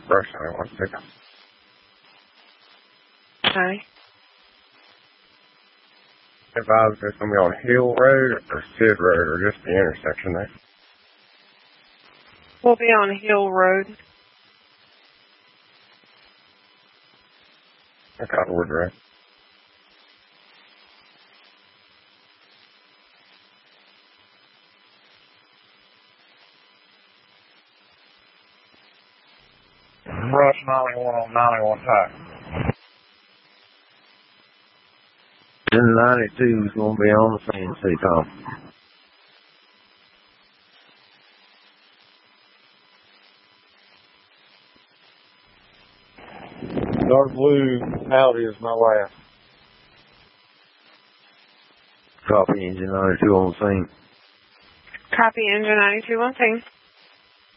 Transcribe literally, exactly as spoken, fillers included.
Brush ninety-one six. Okay. Advise if it's going to be on Hill Road or Sid Road or just the intersection there. We'll be on Hill Road. Okay, Wood Road. Brush ninety-one on ninety-one type. ninety-two is going to be on the same city, Tom. Dark blue Audi is my last. Copy engine ninety-two on the scene. Copy engine ninety-two on scene.